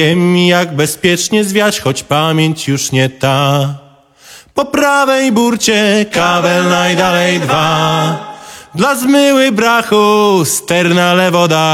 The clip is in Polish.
Wiem, jak bezpiecznie zwiać, choć pamięć już nie ta. Po prawej burcie kabel najdalej 2. Dla zmyły brachu ster na lewo daj.